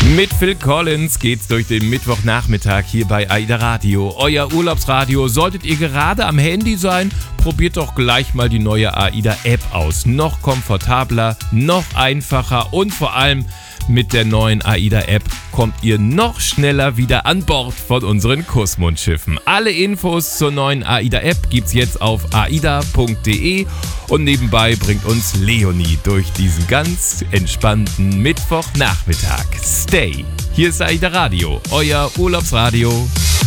Mit Phil Collins geht's durch den Mittwochnachmittag hier bei AIDA Radio. Euer Urlaubsradio. Solltet ihr gerade am Handy sein, probiert doch gleich mal die neue AIDA App aus. Noch komfortabler, noch einfacher und vor allem mit der neuen AIDA App kommt ihr noch schneller wieder an Bord von unseren Kussmundschiffen. Alle Infos zur neuen AIDA App gibt's jetzt auf aida.de und nebenbei bringt uns Leonie durch diesen ganz entspannten Mittwochnachmittag. Stay! Hier ist AIDA Radio, euer Urlaubsradio.